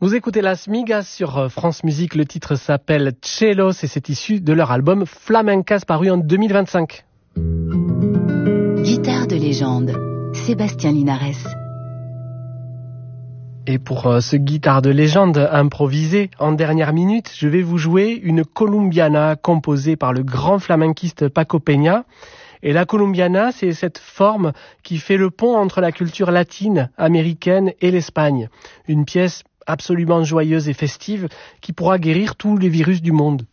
Vous écoutez Las Migas sur France Musique. Le titre s'appelle Chelos et c'est issu de leur album Flamencas paru en 2025. Guitare de légende, Sébastien Linares. Et pour ce guitare de légende improvisé en dernière minute, je vais vous jouer une colombiana composée par le grand flamenquiste Paco Peña. Et la colombiana, c'est cette forme qui fait le pont entre la culture latine, américaine et l'Espagne. Une pièce absolument joyeuse et festive qui pourra guérir tous les virus du monde.